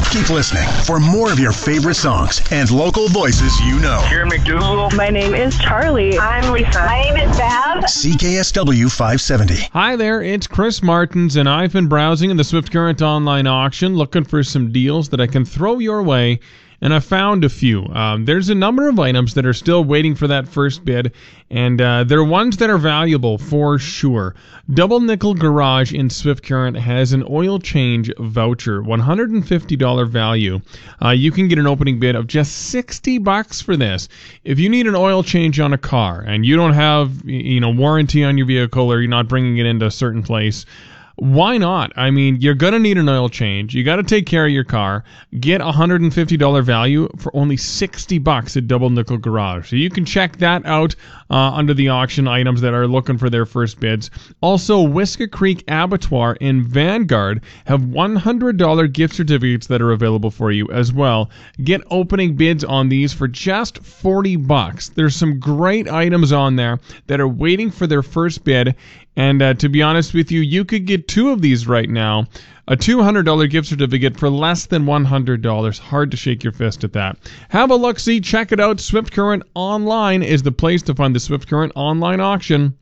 Keep listening for more of your favorite songs and local voices you know. Karen McDougal. My name is Charlie. I'm Lisa. My name is Bev. CKSW 570. Hi there, it's Chris Martins, and I've been browsing in the Swift Current online auction looking for some deals that I can throw your way, and I found a few. There's a number of items that are still waiting for that first bid, and they're ones that are valuable for sure. Double Nickel Garage in Swift Current has an oil change voucher, $150 value. You can get an opening bid of just $60 for this. If you need an oil change on a car and you don't have, warranty on your vehicle, or you're not bringing it into a certain place, why not? I mean, you're going to need an oil change. You got to take care of your car. Get $150 value for only $60 at Double Nickel Garage. So you can check that out under the auction items that are looking for their first bids. Also, Whisker Creek Abattoir in Vanguard have $100 gift certificates that are available for you as well. Get opening bids on these for just $40. There's some great items on there that are waiting for their first bid. And to be honest with you, you could get two of these right now. A $200 gift certificate for less than $100. Hard to shake your fist at that. Have a look-see. Check it out. Swift Current Online is the place to find the Swift Current online auction.